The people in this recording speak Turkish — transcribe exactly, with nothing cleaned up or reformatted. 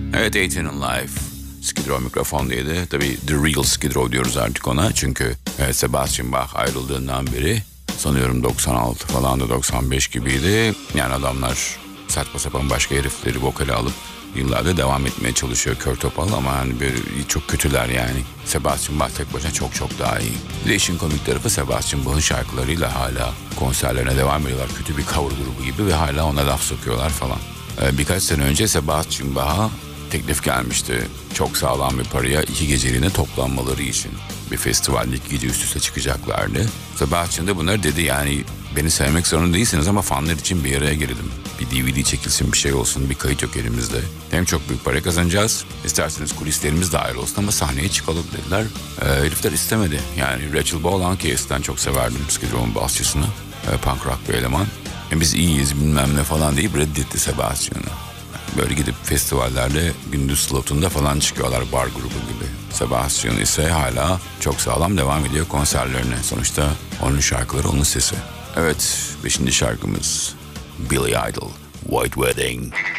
Evet, Eighteen Life. Skid Row mikrofondaydı. Tabii The Real Skid Row diyoruz artık ona. Çünkü evet, Sebastian Bach ayrıldığından beri sanıyorum doksan altı falan da doksan beş gibiydi. Yani adamlar saçma sapan başka herifleri vokale alıp yıllardır devam etmeye çalışıyor kör topal ama hani böyle çok kötüler yani. Sebastian Bach tek başına çok çok daha iyi. Bir de işin komik tarafı Sebastian Bach'ın şarkılarıyla hala konserlerine devam ediyorlar. Kötü bir cover grubu gibi ve hala ona laf sokuyorlar falan. Ee, birkaç sene önce Sebastian Bach'a teklif gelmişti. Çok sağlam bir paraya iki geceliğine toplanmaları için. Bir festivalde iki gece üst üste çıkacaklardı. Sebastian da bunları dedi, yani beni sevmek zorunda değilsiniz ama fanlar için bir araya girelim. Bir D V D çekilsin, bir şey olsun, bir kayıt yok elimizde. Hem çok büyük para kazanacağız, isterseniz kulislerimiz dahil olsun ama sahneye çıkalım dediler. Ee, herifler istemedi. Yani Rachel Bolan ki eskiden çok severdim Skid Row'un basçısını. Ee, punk rock bir eleman. E biz iyiyiz bilmem ne falan deyip reddetti Sebastian'ı. Böyle gidip festivallerde gündüz slotunda falan çıkıyorlar, bar grubu gibi. Sebastian ise hala çok sağlam devam ediyor konserlerine. Sonuçta onun şarkıları, onun sesi. Evet, beşinci şarkımız Billy Idol, White Wedding.